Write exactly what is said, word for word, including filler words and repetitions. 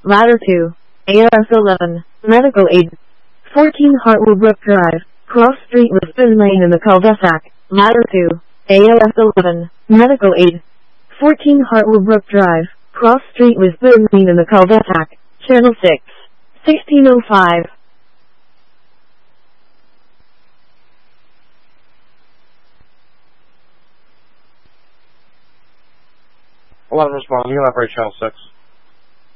Ladder two, A R S eleven, medical aid. fourteen Hartwell Brook Drive, cross street with Boone Lane in the cul-de-sac. Ladder two, A R S eleven, medical aid. fourteen Hartwell Brook Drive, cross street with Boone Lane in the cul-de-sac. Channel six, sixteen oh five. eleven response, you can operate channel six.